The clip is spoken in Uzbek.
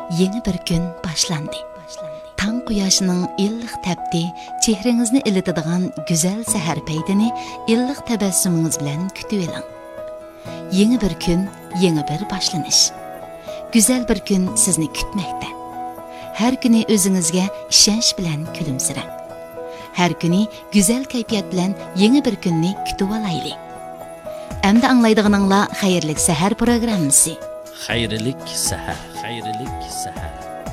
Yeni bir gün başlandı. Tang quyoshning illiq tapdi, chehringizni ilitadigan go'zal sahar paytini illiq tabassumingiz bilan kutib oling. Yeni bir kun, yeni bir boshlanish. Go'zal bir kun sizni kutmoqda. Har kuni o'zingizga ishonch bilan kulimsirang. Har kuni go'zal kayfiyat bilan yeni bir kunni kutib olaylik. Endi anglaydiganinglar xayrlik sahar programmasi. Xayrlik sahar.